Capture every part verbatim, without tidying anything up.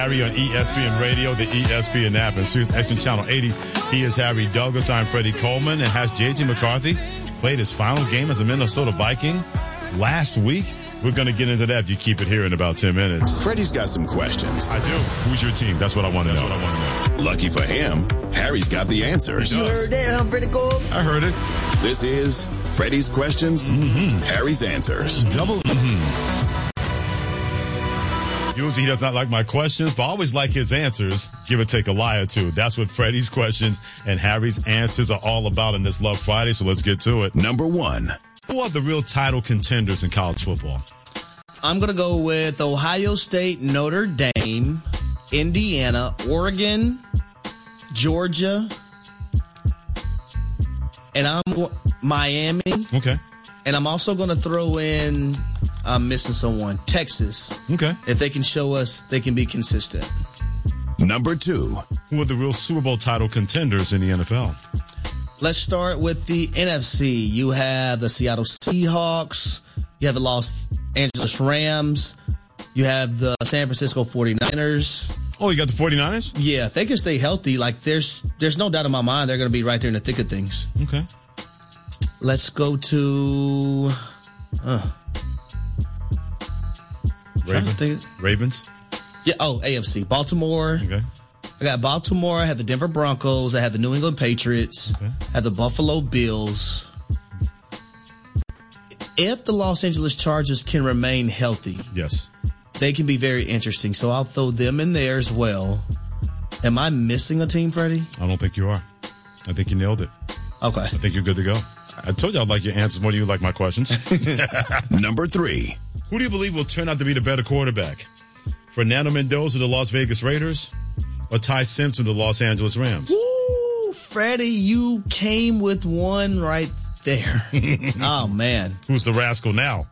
Harry on E S P N Radio, the E S P N app, and Sirius X M Channel eighty. He is Harry Douglas. I'm Freddie Coleman. And has J J McCarthy played his final game as a Minnesota Viking last week? We're going to get into that if you keep it here in about ten minutes. Freddie's got some questions. I do. Who's your team? That's what I want to know. That's what I want to know. Lucky for him, Harry's got the answers. You heard that, huh, Freddie Coleman? I heard it. This is Freddie's Questions, mm-hmm. Harry's Answers. Double mm-hmm. Usually he does not like my questions, but I always like his answers. Give or take a lie or two. That's what Freddie's questions and Harry's answers are all about in this Love Friday, so let's get to it. Number one. Who are the real title contenders in college football? I'm going to go with Ohio State, Notre Dame, Indiana, Oregon, Georgia, and I'm Miami. Okay. And I'm also going to throw in, I'm missing someone, Texas. Okay. If they can show us they can be consistent. Number two. Who are the real Super Bowl title contenders in the N F L? Let's start with the N F C. You have the Seattle Seahawks. You have the Los Angeles Rams. You have the San Francisco forty-niners. Oh, you got the forty-niners? Yeah, if they can stay healthy, like there's there's no doubt in my mind they're going to be right there in the thick of things. Okay. Let's go to uh, Raven, Ravens. Yeah. Oh, A F C. Baltimore. Okay. I got Baltimore. I have the Denver Broncos. I have the New England Patriots. Okay. I have the Buffalo Bills. If the Los Angeles Chargers can remain healthy, yes, they can be very interesting. So I'll throw them in there as well. Am I missing a team, Freddie? I don't think you are. I think you nailed it. Okay. I think you're good to go. I told you I'd like your answers more than you like my questions. Number three. Who do you believe will turn out to be the better quarterback? Fernando Mendoza, the Las Vegas Raiders, or Ty Simpson, the Los Angeles Rams? Woo, Freddie, you came with one right there. Oh, man. Who's the rascal now?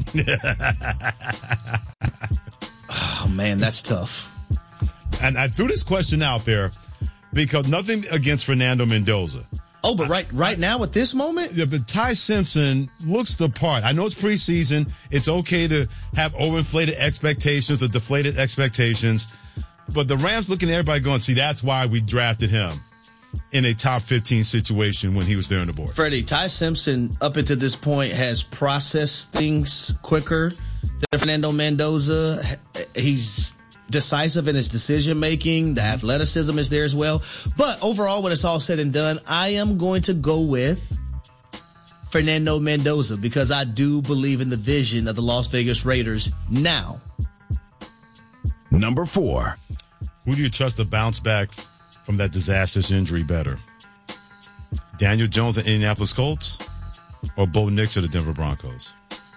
Oh, man, that's tough. And I threw this question out there because nothing against Fernando Mendoza. Oh, but right right now at this moment? Yeah, but Ty Simpson looks the part. I know it's preseason. It's okay to have overinflated expectations or deflated expectations. But the Rams looking at everybody going, see, that's why we drafted him in a top fifteen situation when he was there on the board. Freddie, Ty Simpson, up until this point, has processed things quicker than Fernando Mendoza. He's decisive in his decision-making. The athleticism is there as well. But overall, when it's all said and done, I am going to go with Fernando Mendoza because I do believe in the vision of the Las Vegas Raiders now. Number four. Who do you trust to bounce back from that disastrous injury better? Daniel Jones of the Indianapolis Colts or Bo Nix of the Denver Broncos?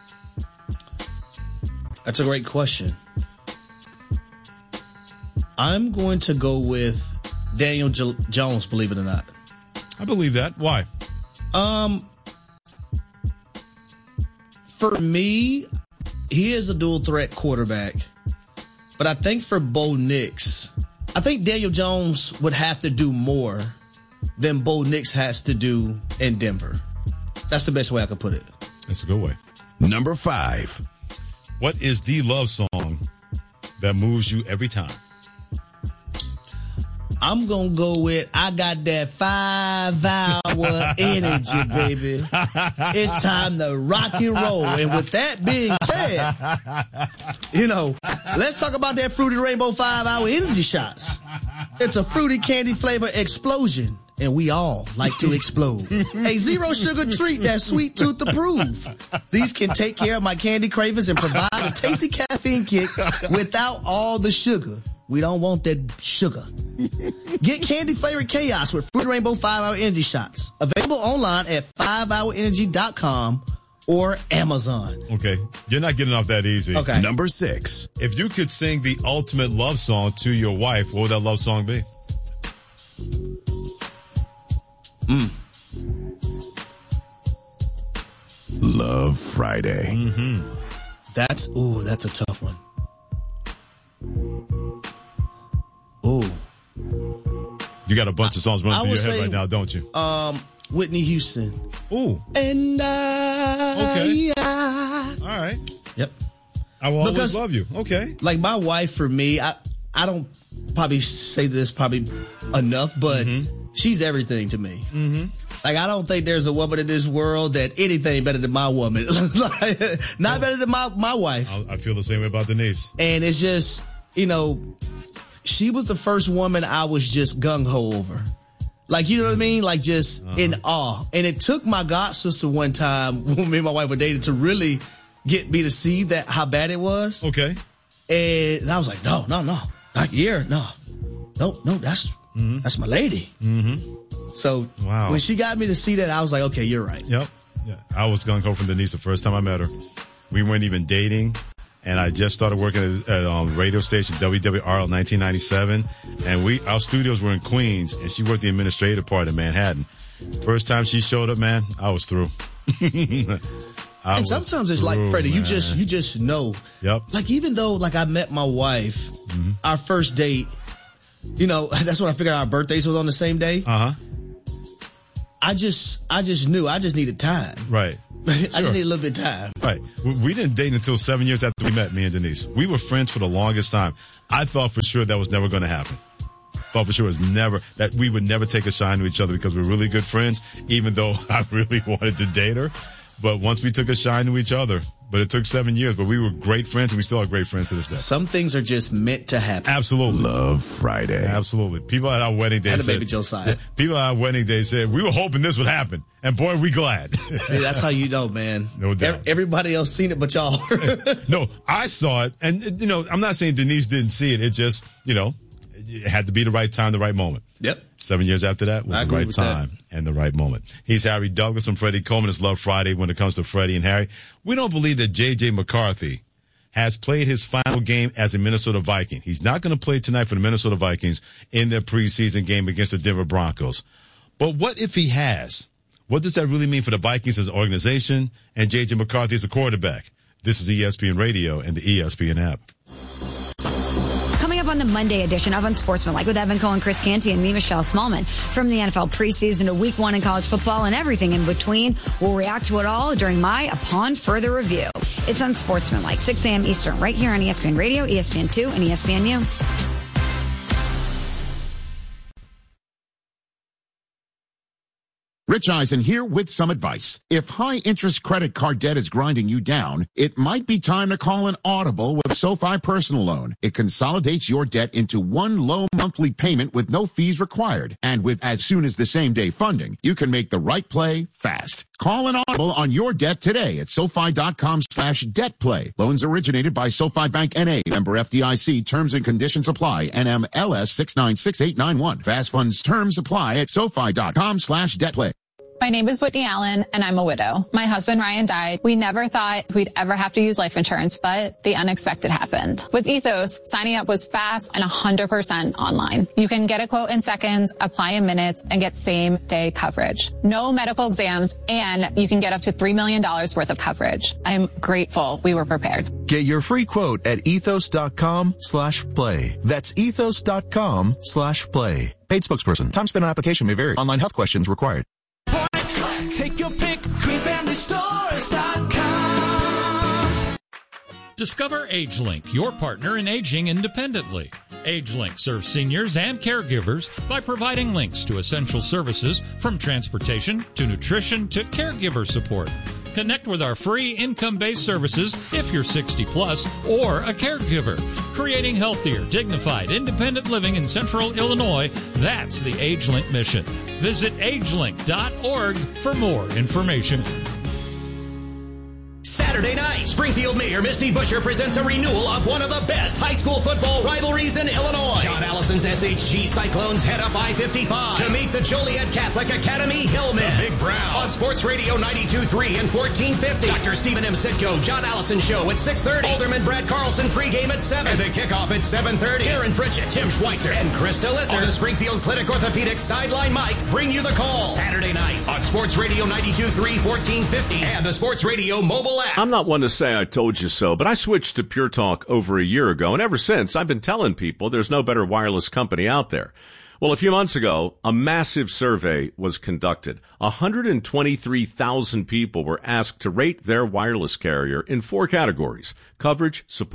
That's a great question. I'm going to go with Daniel J- Jones, believe it or not. I believe that. Why? Um, for me, he is a dual threat quarterback. But I think for Bo Nix, I think Daniel Jones would have to do more than Bo Nix has to do in Denver. That's the best way I could put it. That's a good way. Number five. What is the love song that moves you every time? I'm going to go with I got that five-hour energy, baby. It's time to rock and roll. And with that being said, you know, let's talk about that Fruity Rainbow five-hour energy shots. It's a fruity candy flavor explosion, and we all like to explode. A zero-sugar treat that's sweet tooth approved. These can take care of my candy cravings and provide a tasty caffeine kick without all the sugar. We don't want that sugar. Get candy flavored chaos with Fruity Rainbow five hour Energy Shots. Available online at five hour energy dot com or Amazon. Okay. You're not getting off that easy. Okay. Number six. If you could sing the ultimate love song to your wife, what would that love song be? Mm. Love Friday. Mm-hmm. That's, ooh, that's a tough one. Ooh. You got a bunch of songs running I through your would head say, right now, don't you? Um, Whitney Houston. Ooh. And I. Okay. I, All right. Yep. I will always Because, love you. Okay. Like my wife, for me, I I don't probably say this probably enough, but mm-hmm. she's everything to me. Mm-hmm. Like, I don't think there's a woman in this world that anything better than my woman. Like, not better than my, my wife. I feel the same way about Denise. And it's just, you know, she was the first woman I was just gung-ho over. Like, you know what I mean? Like, just uh-huh. in awe. And it took my god sister one time when me and my wife were dating to really get me to see that how bad it was. Okay. And I was like, no, no, no. Like, yeah, no. No, no, that's mm-hmm. that's my lady. Mm-hmm. So wow. when she got me to see that, I was like, okay, you're right. Yep. Yeah. I was going to go from Denise the first time I met her. We weren't even dating. And I just started working at a um, radio station, W W R L nineteen ninety-seven. And we, our studios were in Queens, and she worked the administrative part in Manhattan. First time she showed up, man, I was through. I and sometimes it's through, like, Freddie, man. you just, you just know. Yep. Like, even though, like, I met my wife, mm-hmm. our first date, you know, that's when I figured our birthdays was on the same day. Uh-huh. I just, I just knew I just needed time. Right. I Sure. just need a little bit of time. Right. We didn't date until seven years after we met, me and Denise. We were friends for the longest time. I thought for sure that was never going to happen. Thought for sure it was never, that we would never take a shine to each other because we're really good friends, even though I really wanted to date her. But once we took a shine to each other, but it took seven years, but we were great friends and we still are great friends to this day. Some things are just meant to happen. Absolutely. Love Friday. Absolutely. People at our wedding day Had a said, baby Josiah. People at our wedding day said, we were hoping this would happen. And boy, we glad. See, that's how you know, man. No doubt. Everybody else seen it but y'all. No, I saw it. And, you know, I'm not saying Denise didn't see it. It just, you know, it had to be the right time, the right moment. Yep. Seven years after that was I the right with time that. and the right moment. He's Harry Douglas and Freddie Coleman. It's Love Friday when it comes to Freddie and Harry. We don't believe that J J McCarthy has played his final game as a Minnesota Viking. He's not going to play tonight for the Minnesota Vikings in their preseason game against the Denver Broncos. But what if he has? What does that really mean for the Vikings as an organization and J J McCarthy as a quarterback? This is E S P N Radio and the E S P N app. Coming up on the Monday edition of Unsportsmanlike with Evan Cohen, Chris Canty, and me, Michelle Smallman. From the N F L preseason to week one in college football and everything in between, we'll react to it all during my Upon Further Review. It's Unsportsmanlike, six a.m. Eastern, right here on E S P N Radio, E S P N two, and E S P N U. Rich Eisen here with some advice. If high-interest credit card debt is grinding you down, it might be time to call an audible with SoFi Personal Loan. It consolidates your debt into one low monthly payment with no fees required. And with as soon as the same-day funding, you can make the right play fast. Call an audible on your debt today at SoFi.com slash debt play. Loans originated by SoFi Bank N A, member F D I C. Terms and conditions apply. N M L S six nine six eight nine one. Fast funds terms apply at SoFi.com slash debt play. My name is Whitney Allen, and I'm a widow. My husband, Ryan, died. We never thought we'd ever have to use life insurance, but the unexpected happened. With Ethos, signing up was fast and one hundred percent online. You can get a quote in seconds, apply in minutes, and get same-day coverage. No medical exams, and you can get up to three million dollars worth of coverage. I'm grateful we were prepared. Get your free quote at ethos.com slash play. That's ethos.com slash play. Paid spokesperson. Time spent on application may vary. Online health questions required. Take your pick, green family stores dot com. Discover AgeLink, your partner in aging independently. AgeLink serves seniors and caregivers by providing links to essential services from transportation to nutrition to caregiver support. Connect with our free income-based services if you're sixty plus or a caregiver. Creating healthier, dignified, independent living in central Illinois, that's the AgeLink mission. Visit agelink dot org for more information. Saturday night, Springfield Mayor Misty Buscher presents a renewal of one of the best high school football rivalries in Illinois. John Allison's S H G Cyclones head up I fifty-five to meet the Joliet Catholic Academy Hillmen. The Big Brown on Sports Radio ninety-two point three and fourteen fifty. Doctor Stephen M. Sitko, John Allison Show at six thirty. Alderman Brad Carlson pregame at seven. And the kickoff at seven thirty. Darren Pritchett, Tim Schweitzer, and Krista Lisser on the Springfield Clinic Orthopedics Sideline Mike bring you the call. Saturday night on Sports Radio ninety-two point three, fourteen fifty and the Sports Radio mobile app. I'm not one to say I told you so, but I switched to Pure Talk over a year ago, and ever since, I've been telling people there's no better wireless company out there. Well, a few months ago, a massive survey was conducted. one hundred twenty-three thousand people were asked to rate their wireless carrier in four categories: coverage, support,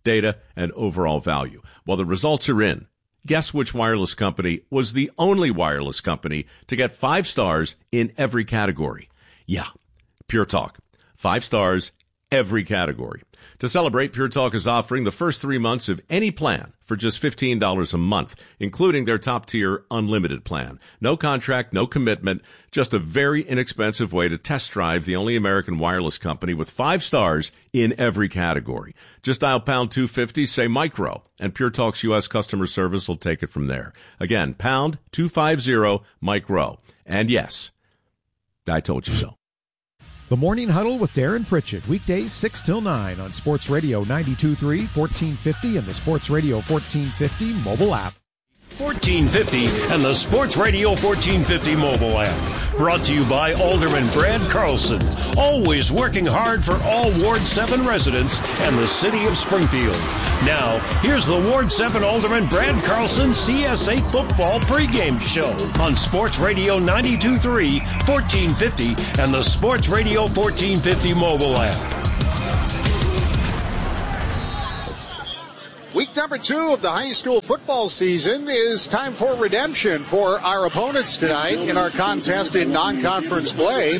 data, and overall value. Well, the results are in. Guess which wireless company was the only wireless company to get five stars in every category? Yeah, Pure Talk. Five stars, every category. To celebrate, Pure Talk is offering the first three months of any plan for just fifteen dollars a month, including their top-tier unlimited plan. No contract, no commitment, just a very inexpensive way to test drive the only American wireless company with five stars in every category. Just dial pound two fifty, say micro, and Pure Talk's U S customer service will take it from there. Again, pound two fifty, micro. And yes, I told you so. The Morning Huddle with Darren Pritchett, weekdays six till nine on Sports Radio ninety-two point three, fourteen fifty, and the Sports Radio fourteen fifty mobile app. fourteen fifty and the Sports Radio fourteen fifty mobile app. Brought to you by Alderman Brad Carlson, always working hard for all Ward seven residents and the city of Springfield. Now, here's the Ward seven Alderman Brad Carlson C S A football pregame show on Sports Radio ninety-two point three, fourteen fifty, and the Sports Radio fourteen fifty mobile app. Week number two of the high school football season is time for redemption for our opponents tonight in our contest in non-conference play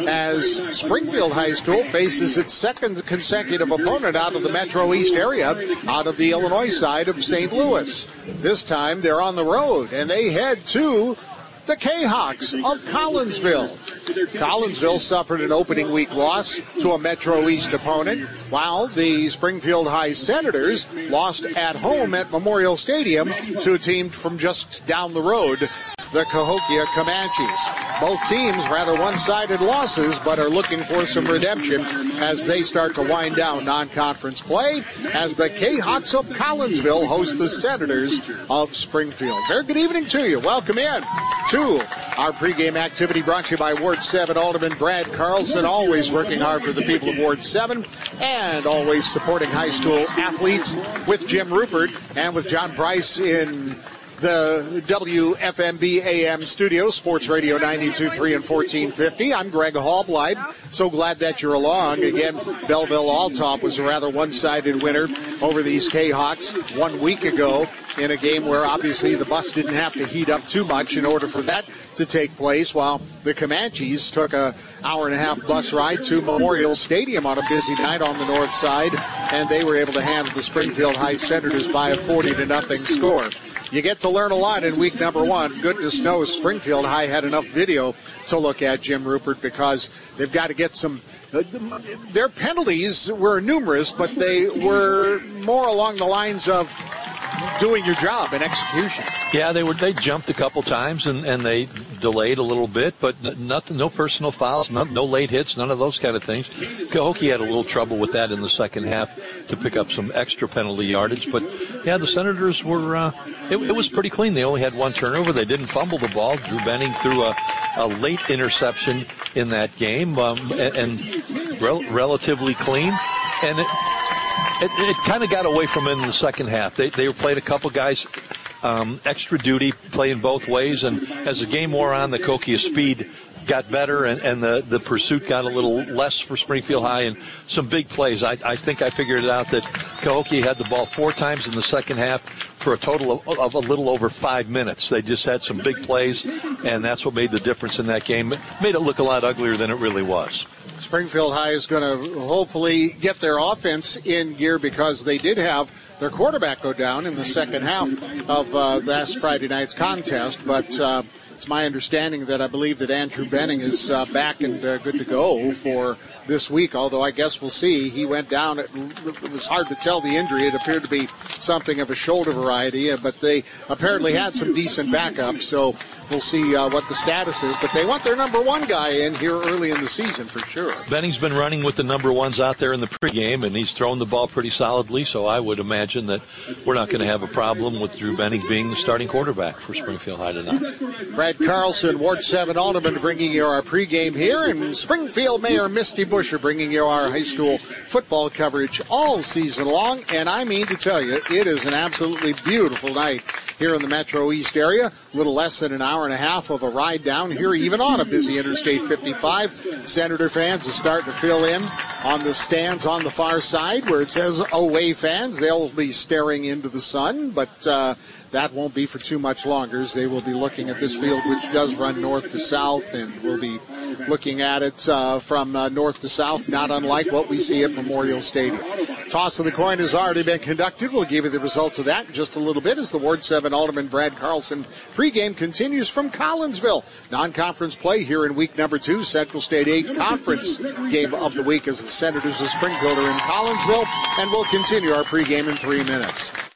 as Springfield High School faces its second consecutive opponent out of the Metro East area, out of the Illinois side of Saint Louis. This time they're on the road and they head to the K-Hawks of Collinsville. Collinsville suffered an opening week loss to a Metro East opponent, while the Springfield High Senators lost at home at Memorial Stadium to a team from just down the road, the Cahokia Comanches. Both teams rather one-sided losses, but are looking for some redemption as they start to wind down non-conference play as the K-Hawks of Collinsville host the Senators of Springfield. Very good evening to you. Welcome in to our pregame activity brought to you by Ward seven Alderman Brad Carlson, always working hard for the people of Ward seven and always supporting high school athletes with Jim Rupert and with John Price in the W F M B A M studio, Sports Radio ninety-two point three and fourteen fifty. I'm Greg Hallblide. So glad that you're along. Again, Belleville-Althoff was a rather one-sided winner over these K-Hawks one week ago in a game where obviously the bus didn't have to heat up too much in order for that to take place, while the Comanches took a hour and a half bus ride to Memorial Stadium on a busy night on the north side, and they were able to handle the Springfield High Senators by a forty to nothing score. You get to learn a lot in week number one. Goodness knows Springfield High had enough video to look at, Jim Rupert, because they've got to get some uh, their penalties were numerous, but they were more along the lines of doing your job and execution. Yeah, they were. They jumped a couple times and, and they delayed a little bit, but nothing. No personal fouls, no, no late hits, none of those kind of things. Cahokia had a little trouble with that in the second half to pick up some extra penalty yardage. But yeah, the Senators were. Uh, it, it was pretty clean. They only had one turnover. They didn't fumble the ball. Drew Benning threw a, a late interception in that game, um, and, and rel- relatively clean. And it, It, it kind of got away from it in the second half. They they played a couple guys um, extra duty, playing both ways, and as the game wore on, the Cahokia speed got better, and, and the, the pursuit got a little less for Springfield High, and some big plays. I, I think I figured it out that Cahokia had the ball four times in the second half for a total of, of a little over five minutes. They just had some big plays, and that's what made the difference in that game. It made it look a lot uglier than it really was. Springfield High is going to hopefully get their offense in gear because they did have their quarterback go down in the second half of uh, last Friday night's contest. But uh, it's my understanding that I believe that Andrew Benning is uh, back and uh, good to go for this week, although I guess we'll see. He went down. It, it was hard to tell the injury. It appeared to be something of a shoulder variety, but they apparently had some decent backup, so we'll see uh, what the status is. But they want their number one guy in here early in the season for sure. Benning's been running with the number ones out there in the pregame, and he's thrown the ball pretty solidly, so I would imagine that we're not going to have a problem with Drew Benning being the starting quarterback for Springfield High tonight. Brad Carlson, Ward seven Alderman, bringing you our pregame here, and Springfield Mayor Misty Busher bringing you our high school football coverage all season long. And I mean to tell you, it is an absolutely beautiful night here in the Metro East area. A little less than an hour and a half of a ride down here, even on a busy Interstate fifty-five. Senator fans are starting to fill in on the stands on the far side where it says away fans. They'll be staring into the sun, but uh, that won't be for too much longer, as they will be looking at this field, which does run north to south, and we'll be looking at it uh, from uh, north to south, not unlike what we see at Memorial Stadium. Toss of the coin has already been conducted. We'll give you the results of that in just a little bit as the Ward seven Alderman Brad Carlson pregame continues from Collinsville. Non-conference play here in week number two, Central State eight conference game of the week as the Senators of Springfield are in Collinsville, and we'll continue our pregame in three minutes.